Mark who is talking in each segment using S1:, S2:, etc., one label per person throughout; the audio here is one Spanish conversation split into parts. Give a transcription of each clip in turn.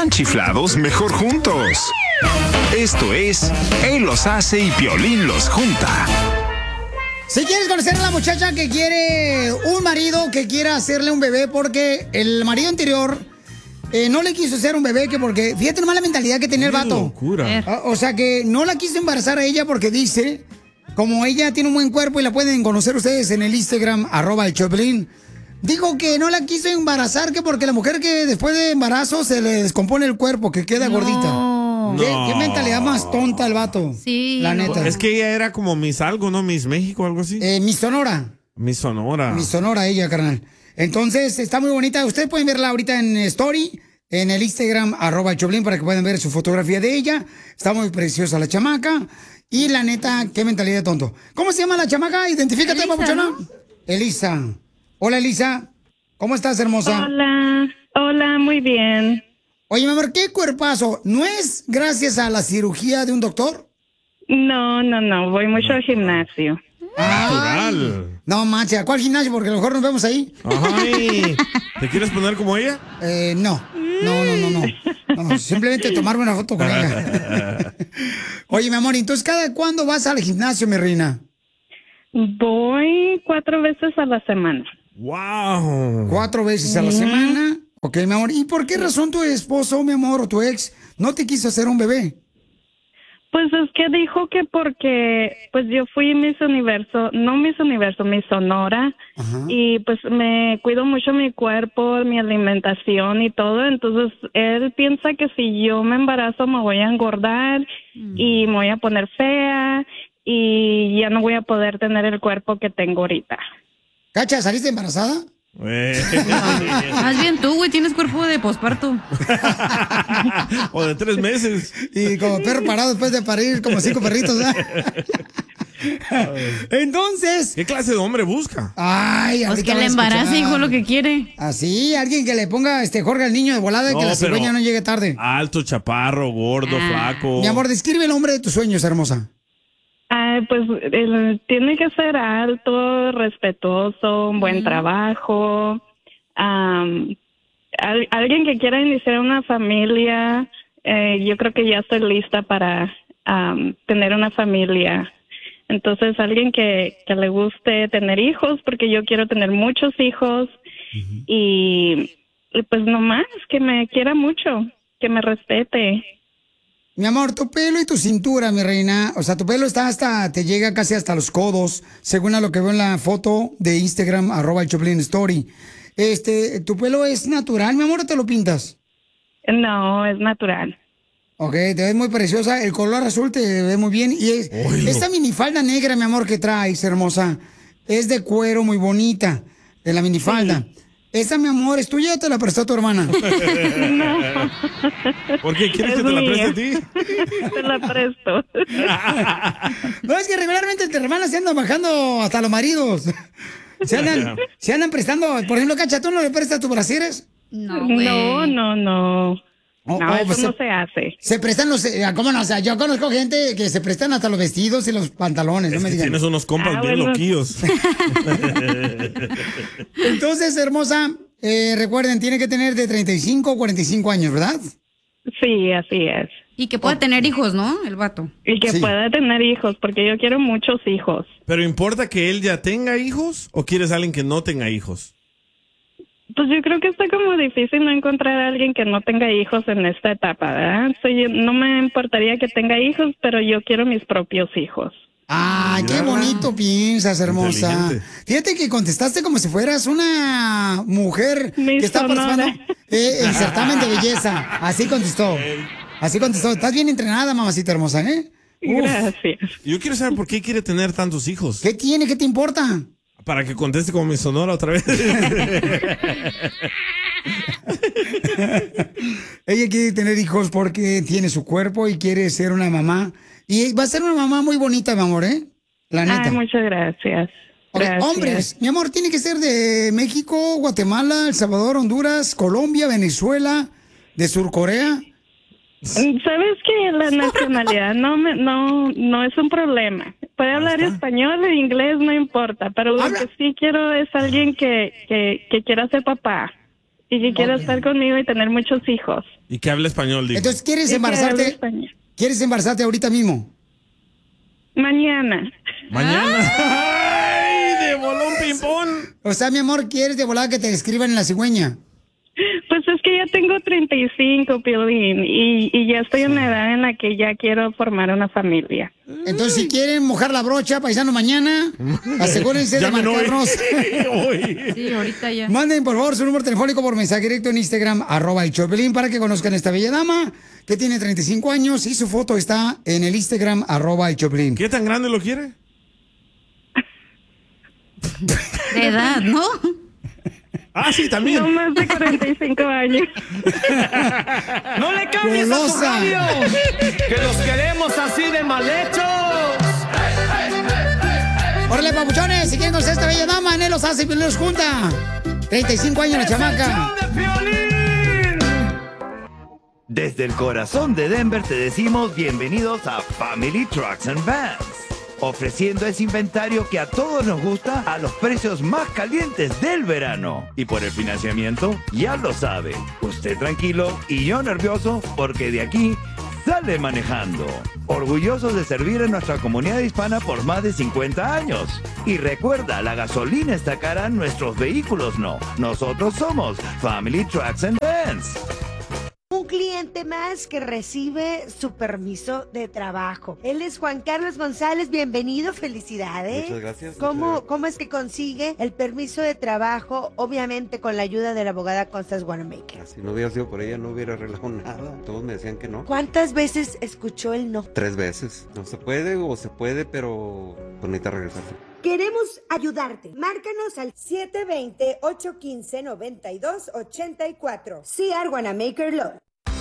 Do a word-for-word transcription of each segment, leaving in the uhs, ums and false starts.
S1: están chiflados, mejor juntos. Esto es Él los hace y Piolín los junta.
S2: Si quieres conocer a la muchacha que quiere un marido que quiera hacerle un bebé porque el marido anterior eh, no le quiso hacer un bebé, que porque, fíjate nomás la mentalidad que tenía el vato.
S3: Locura.
S2: O, o sea que no la quiso embarazar a ella porque dice, como ella tiene un buen cuerpo y la pueden conocer ustedes en el Instagram, arroba el Choplin, dijo que no la quiso embarazar que porque la mujer que después de embarazo se le descompone el cuerpo, que queda
S4: No.
S2: gordita. ¿Qué,
S3: No.
S2: qué mentalidad más tonta el vato?
S4: Sí.
S2: La neta.
S3: Es que ella era como Miss algo, ¿no? Miss México, algo así.
S2: Eh, mi Sonora.
S3: Miss Sonora.
S2: Mi Sonora ella, carnal. Entonces, está muy bonita. Ustedes pueden verla ahorita en Story, en el Instagram, arroba el Choplin, para que puedan ver su fotografía de ella. Está muy preciosa la chamaca. Y la neta, qué mentalidad de tonto. ¿Cómo se llama la chamaca? Identifícate,
S4: Elisa,
S2: papuchona.
S4: ¿no?
S2: Elisa. Hola, Elisa. ¿Cómo estás, hermosa?
S5: Hola, hola, muy bien.
S2: Oye, mi amor, ¿qué cuerpazo? ¿No es gracias a la cirugía de un doctor?
S5: No, no, no, voy mucho al gimnasio.
S3: Natural.
S2: No, mancha, ¿cuál gimnasio? Porque a lo mejor nos vemos ahí.
S3: Ay, ¿te quieres poner como ella?
S2: Eh, no. No, no, no, no. No, simplemente tomarme una foto con ella. Oye, mi amor, entonces, ¿cada cuándo vas al gimnasio, mi reina?
S5: Voy cuatro veces a la semana.
S3: Wow.
S2: Cuatro veces a la semana. Ok, mi amor. ¿Y por qué razón tu esposo, mi amor, o tu ex, no te quiso hacer un bebé?
S5: Pues es que dijo que porque pues yo fui Miss Universo, no Miss Universo, Miss Sonora,
S2: Ajá.
S5: y pues me cuido mucho mi cuerpo, mi alimentación y todo, entonces él piensa que si yo me embarazo me voy a engordar y me voy a poner fea y ya no voy a poder tener el cuerpo que tengo ahorita.
S2: Cacha, ¿saliste embarazada?
S3: Eh.
S4: Más bien tú, güey, tienes cuerpo de posparto.
S3: O de tres meses.
S2: Y como perro parado después de parir como cinco perritos, ¿verdad? Entonces...
S3: ¿Qué clase de hombre busca?
S2: Ay,
S4: Pues
S2: ahorita
S4: que le
S2: vas a
S4: embarace,
S2: escuchar.
S4: hijo, lo que quiere.
S2: Así, alguien que le ponga este Jorge al niño de volada y que
S3: No,
S2: la cigüeña
S3: pero-
S2: no llegue tarde.
S3: Alto, chaparro, gordo,
S4: Ah.
S3: flaco.
S2: Mi amor, describe el hombre de tus sueños, hermosa.
S5: Ah, pues él tiene que ser alto, respetuoso, un buen trabajo, am, al- alguien que quiera iniciar una familia. Eh, yo creo que ya estoy lista para am, tener una familia. Entonces, alguien que, que le guste tener hijos, porque yo quiero tener muchos hijos y, y pues nomás que me quiera mucho, que me respete.
S2: Mi amor, tu pelo y tu cintura, mi reina. O sea, tu pelo está hasta, te llega casi hasta los codos, según a lo que veo en la foto de Instagram, arroba el Choplin Story. Este, ¿tu pelo es natural, mi amor, o te lo pintas?
S5: No, es natural.
S2: Ok, te ves muy preciosa. El color azul te ve muy bien. Y es,
S3: Oilo.
S2: esta minifalda negra, mi amor, que traes, hermosa, es de cuero muy bonita, de la minifalda. Esa, mi amor, ¿es tuya o te la prestó tu hermana?
S3: ¿Por qué? ¿Quieres
S5: Es
S3: que te la
S5: mía.
S3: preste a ti?
S5: Te la presto.
S2: No, es que regularmente entre hermanas se andan bajando hasta los maridos. Se andan, se andan prestando. Por ejemplo, Cacha, ¿tú no le prestas tus brasieres?
S4: No, güey.
S5: No, no, no.
S2: Oh,
S5: No,
S2: oh,
S5: eso
S2: pues
S5: no
S2: se-
S5: se hace.
S2: Se prestan los... eh, ¿Cómo no? O sea, yo conozco gente que se prestan hasta los vestidos y los pantalones.
S3: Es
S2: no me
S3: que
S2: digan.
S3: tienes unos compas
S5: Ah,
S3: bien
S5: bueno.
S3: loquillos.
S2: Entonces, hermosa, eh, recuerden, tiene que tener de treinta y cinco o cuarenta y cinco años, ¿verdad?
S5: Sí, así es.
S4: Y que pueda tener hijos, ¿no? El vato.
S5: Y que
S2: Sí.
S5: pueda tener hijos, porque yo quiero muchos hijos.
S3: ¿Pero importa que él ya tenga hijos o quieres a alguien que no tenga hijos?
S5: Pues yo creo que está como difícil no encontrar a alguien que no tenga hijos en esta etapa, ¿verdad? So, yo- no me importaría que tenga hijos, pero yo quiero mis propios hijos.
S2: Ay, qué
S3: Mira.
S2: bonito piensas, hermosa.
S3: Inteligente.
S2: Fíjate que contestaste como si fueras una mujer
S5: Mi
S2: que está
S5: Sonora.
S2: participando eh, en certamen de belleza. Así contestó. Así contestó. Estás bien entrenada, mamacita hermosa, ¿eh? Uf.
S5: Gracias.
S3: Yo quiero saber por qué quiere tener tantos hijos.
S2: ¿Qué tiene? ¿Qué te importa?
S3: Para que conteste como mi Sonora otra vez.
S2: Ella quiere tener hijos porque tiene su cuerpo y quiere ser una mamá. Y va a ser una mamá muy bonita, mi amor, ¿eh? La neta.
S5: Ay, muchas gracias.
S2: Ok,
S5: Gracias.
S2: hombres, mi amor, tiene que ser de México, Guatemala, El Salvador, Honduras, Colombia, Venezuela, de Surcorea.
S5: ¿Sabes que la nacionalidad no me, no no es un problema? Puede hablar español e inglés, no importa, pero lo
S2: Habla-
S5: que sí quiero es alguien que, que, que quiera ser papá. y que quiere
S2: Ok.
S5: estar conmigo y tener muchos hijos.
S3: Y que hable español, digo.
S2: Entonces, ¿quieres
S5: Y que hable
S2: embarazarte?
S5: español.
S2: ¿Quieres embarazarte ahorita mismo?
S5: Mañana.
S3: Mañana. ¡Ay! De bolón ping-pong.
S2: O sea, mi amor, ¿quieres de volada que te escriban en la cigüeña?
S5: Pues es que ya tengo treinta y cinco, Piolín, y, y ya estoy en la edad en la que ya quiero formar una familia.
S2: Entonces, si quieren mojar la brocha, paisano, mañana, asegúrense de
S3: Llamen hoy.
S2: marcarnos.
S3: Hoy.
S4: Sí, ahorita ya.
S2: Manden, por favor, su número telefónico por mensaje directo en Instagram, arroba el Choplin, para que conozcan a esta bella dama que tiene treinta y cinco años y su foto está en el Instagram, arroba el Choplin.
S3: ¿Qué tan grande lo quiere?
S4: De edad, ¿no?
S3: Ah, sí, también.
S5: No más de cuarenta y cinco años.
S6: ¡No le cambies a tu
S2: Golosa.
S6: radio! ¡Que los queremos así de mal hechos!
S2: Órale, papuchones, si quieren conocer a esta bella dama, en él los hace y los junta. treinta y cinco años la chamaca.
S6: ¡Es el show de Piolín!
S7: Desde el corazón de Denver te decimos bienvenidos a Family Trucks and Vans, ofreciendo ese inventario que a todos nos gusta a los precios más calientes del verano. Y por el financiamiento, ya lo sabe, usted tranquilo y yo nervioso porque de aquí sale manejando. Orgullosos de servir en nuestra comunidad hispana por más de cincuenta años. Y recuerda, la gasolina está cara, nuestros vehículos no. Nosotros somos Family Trucks and Vans.
S8: Un cliente más que recibe su permiso de trabajo. Él es Juan Carlos González, bienvenido, felicidades.
S9: Muchas gracias.
S8: ¿Cómo,
S9: muchas
S8: ¿Cómo es que consigue el permiso de trabajo? Obviamente con la ayuda de la abogada Constance Wanamaker.
S9: gracias. Si no hubiera sido por ella, no hubiera arreglado nada. Todos me decían que no.
S8: ¿Cuántas veces escuchó el no?
S9: Tres veces. No se puede o se puede, pero pues necesita regresarse.
S8: Queremos ayudarte. Márcanos al siete dos cero, ocho uno cinco, nueve dos ocho cuatro. C R Wanamaker Law.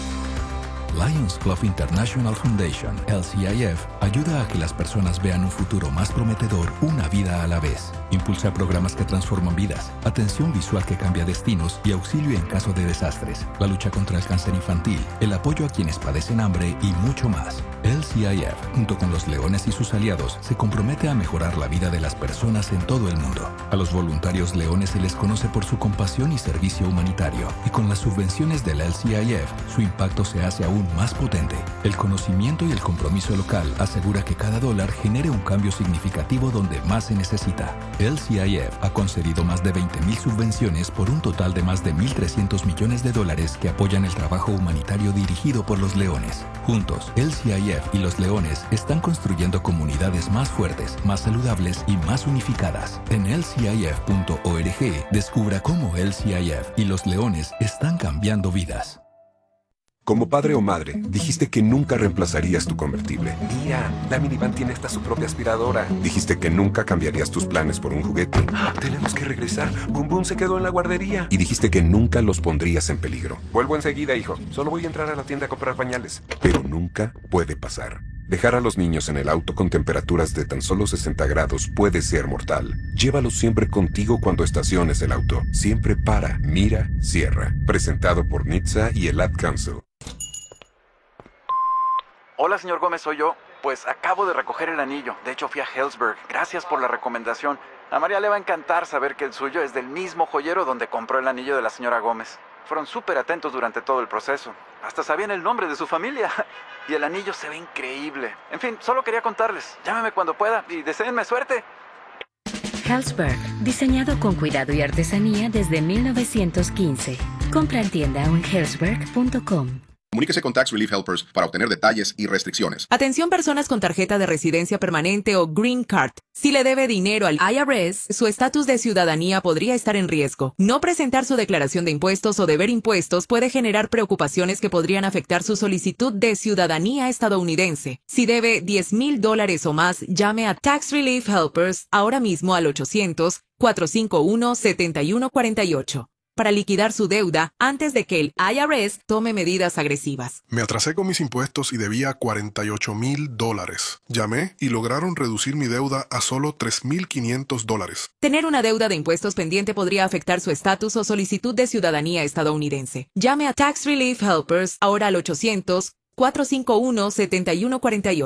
S10: Lions Club International Foundation, L C I F, ayuda a que las personas vean un futuro más prometedor una vida a la vez. Impulsa programas que transforman vidas, atención visual que cambia destinos y auxilio en caso de desastres, la lucha contra el cáncer infantil, el apoyo a quienes padecen hambre y mucho más. L C I F, junto con los leones y sus aliados, se compromete a mejorar la vida de las personas en todo el mundo. A los voluntarios leones se les conoce por su compasión y servicio humanitario, y con las subvenciones del L C I F, su impacto se hace aún más potente. El conocimiento y el compromiso local asegura que cada dólar genere un cambio significativo donde más se necesita. L C I F ha concedido más de veinte mil subvenciones por un total de más de mil trescientos millones de dólares que apoyan el trabajo humanitario dirigido por los leones. Juntos, L C I F y los leones están construyendo comunidades más fuertes, más saludables y más unificadas. En L C I F punto org descubra cómo L C I F y los leones están cambiando vidas.
S11: Como padre o madre, dijiste que nunca reemplazarías tu convertible. Mira, la minivan tiene hasta su propia aspiradora. Dijiste que nunca cambiarías tus planes por un juguete. ¡Ah! Tenemos que regresar. Boom Boom se quedó en la guardería. Y dijiste que nunca los pondrías en peligro. Vuelvo enseguida, hijo. Solo voy a entrar a la tienda a comprar pañales. Pero nunca puede pasar. Dejar a los niños en el auto con temperaturas de tan solo sesenta grados puede ser mortal. Llévalos siempre contigo cuando estaciones el auto. Siempre para, mira, cierra. Presentado por N H T S A y el Ad Council.
S12: Hola, señor Gómez, soy yo. Pues acabo de recoger el anillo. De hecho, fui a Helzberg. Gracias por la recomendación. A María le va a encantar saber que el suyo es del mismo joyero donde compró el anillo de la señora Gómez. Fueron súper atentos durante todo el proceso. Hasta sabían el nombre de su familia. Y el anillo se ve increíble. En fin, solo quería contarles. Llámeme cuando pueda y deséenme suerte.
S13: Helzberg, diseñado con cuidado y artesanía desde mil novecientos quince. Compra en tienda o en helzberg punto com.
S14: Comuníquese con Tax Relief Helpers para obtener detalles y restricciones.
S15: Atención personas con tarjeta de residencia permanente o Green Card. Si le debe dinero al I R S, su estatus de ciudadanía podría estar en riesgo. No presentar su declaración de impuestos o deber impuestos puede generar preocupaciones que podrían afectar su solicitud de ciudadanía estadounidense. Si debe diez mil dólares o más, llame a Tax Relief Helpers ahora mismo al ochocientos, cuatrocientos cincuenta y uno, setenta y uno cuarenta y ocho. Para liquidar su deuda antes de que el I R S tome medidas agresivas.
S16: Me atrasé con mis impuestos y debía cuarenta y ocho mil dólares. Llamé y lograron reducir mi deuda a solo tres mil quinientos dólares.
S15: Tener una deuda de impuestos pendiente podría afectar su estatus o solicitud de ciudadanía estadounidense. Llame a Tax Relief Helpers ahora al ochocientos, cuatrocientos cincuenta y uno, setenta y uno cuarenta y ocho.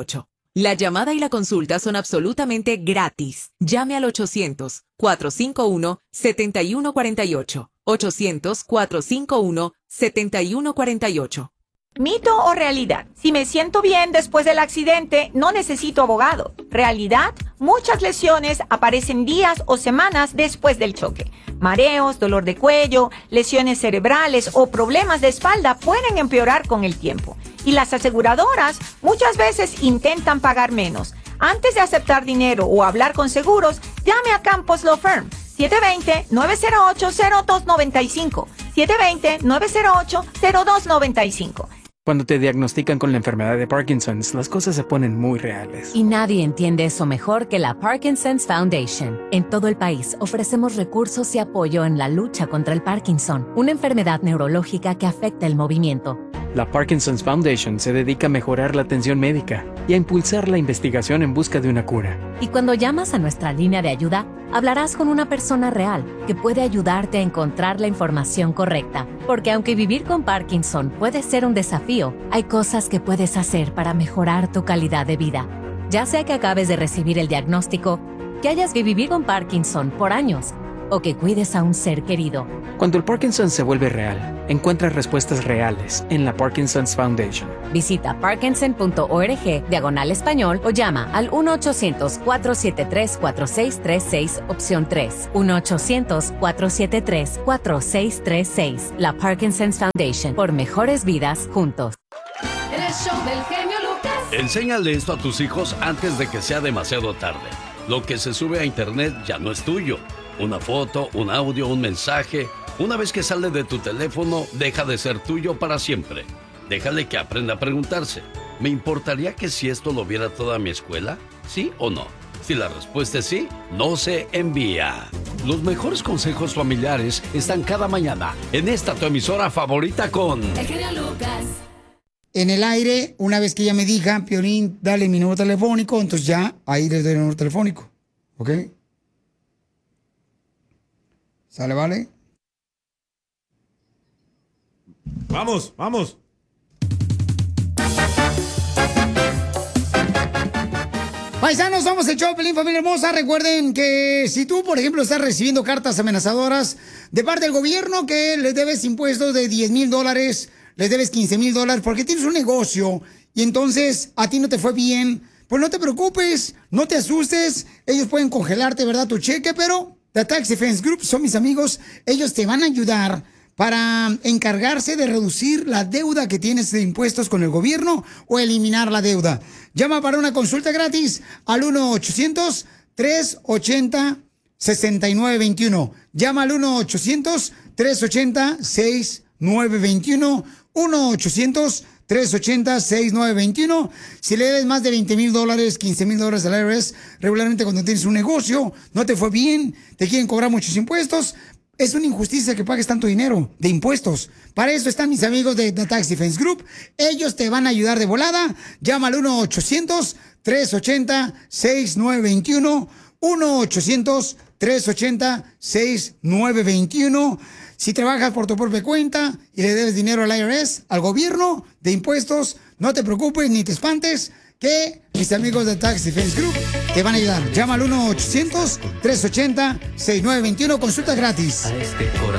S15: La llamada y la consulta son absolutamente gratis. Llame al ochocientos, cuatrocientos cincuenta y uno, setenta y uno cuarenta y ocho. ochocientos, cuatrocientos cincuenta y uno, setenta y uno cuarenta y ocho.
S17: ¿Mito o realidad? Si me siento bien después del accidente, no necesito abogado. Realidad, muchas lesiones aparecen días o semanas después del choque. Mareos, dolor de cuello, lesiones cerebrales o problemas de espalda pueden empeorar con el tiempo. Y las aseguradoras muchas veces intentan pagar menos. Antes de aceptar dinero o hablar con seguros, llame a Campos Law Firm. siete dos cero, nueve cero ocho, cero dos nueve cinco. siete dos cero, nueve cero ocho, cero dos nueve cinco.
S18: Cuando te diagnostican con la enfermedad de Parkinson's, las cosas se ponen muy reales.
S19: Y nadie entiende eso mejor que la Parkinson's Foundation. En todo el país ofrecemos recursos y apoyo en la lucha contra el Parkinson, una enfermedad neurológica que afecta el movimiento.
S18: La Parkinson's Foundation se dedica a mejorar la atención médica y a impulsar la investigación en busca de una cura.
S19: Y cuando llamas a nuestra línea de ayuda, hablarás con una persona real que puede ayudarte a encontrar la información correcta. Porque aunque vivir con Parkinson puede ser un desafío, hay cosas que puedes hacer para mejorar tu calidad de vida. Ya sea que acabes de recibir el diagnóstico, que hayas que vivir con Parkinson por años, o que cuides a un ser querido.
S18: Cuando el Parkinson se vuelve real, encuentra respuestas reales en la Parkinson's Foundation.
S19: Visita parkinson.org diagonal español o llama al uno ochocientos, cuatro siete tres, cuatro seis tres seis, opción tres. uno ochocientos, cuatro siete tres, cuatro seis tres seis. La Parkinson's Foundation. Por mejores vidas juntos.
S20: El show del genio Lucas.
S21: Enséñale esto a tus hijos antes de que sea demasiado tarde. Lo que se sube a internet ya no es tuyo. Una foto, un audio, un mensaje. Una vez que sale de tu teléfono, deja de ser tuyo para siempre. Déjale que aprenda a preguntarse. ¿Me importaría que si esto lo viera toda mi escuela? ¿Sí o no? Si la respuesta es sí, no se envía. Los mejores consejos familiares están cada mañana en esta tu emisora favorita con...
S20: El genio Lucas.
S2: En el aire, una vez que ella me diga, Piolín, dale mi número telefónico, entonces ya ahí les doy el número telefónico. ¿Ok? ¿Sale, vale?
S3: Vamos, vamos.
S2: Paisanos, somos el show, Pelín, familia hermosa. Recuerden que si tú, por ejemplo, estás recibiendo cartas amenazadoras de parte del gobierno que les debes impuestos de diez mil dólares, les debes quince mil dólares porque tienes un negocio y entonces a ti no te fue bien, pues no te preocupes, no te asustes. Ellos pueden congelarte, ¿verdad?, tu cheque, pero The Tax Defense Group son mis amigos. Ellos te van a ayudar para encargarse de reducir la deuda que tienes de impuestos con el gobierno o eliminar la deuda. Llama para una consulta gratis al uno ochocientos, tres ochenta, sesenta y nueve veintiuno. Llama al uno ochocientos, tres ochenta, sesenta y nueve veintiuno. uno ochocientos, tres ochenta, sesenta y nueve veintiuno. Si le debes más de veinte mil dólares, quince mil dólares al I R S, regularmente cuando tienes un negocio, no te fue bien, te quieren cobrar muchos impuestos, es una injusticia que pagues tanto dinero de impuestos. Para eso están mis amigos de The Tax Defense Group. Ellos te van a ayudar de volada. Llama al uno ochocientos, tres ochenta, sesenta y nueve veintiuno. uno ochocientos, tres ochenta, sesenta y nueve veintiuno. Si trabajas por tu propia cuenta y le debes dinero al I R S, al gobierno, de impuestos, no te preocupes ni te espantes, que mis amigos de Tax Defense Group te van a ayudar. Llama al uno ochocientos, tres ochenta, sesenta y nueve veintiuno. Consulta gratis.
S21: A este corazón